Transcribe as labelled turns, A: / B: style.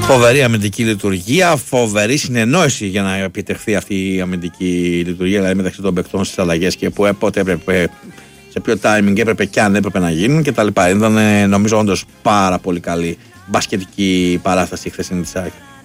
A: Φοβερή αμυντική λειτουργία, φοβερή συνεννόηση για να επιτευχθεί αυτή η αμυντική λειτουργία, δηλαδή μεταξύ των παικτών στις αλλαγές και που πότε έπρεπε, σε ποιο timing έπρεπε και αν έπρεπε να γίνουν κτλ. Ήταν νομίζω όντως πάρα πολύ καλή μπασκετική παράσταση η χθεσινή της ΑΕΚ.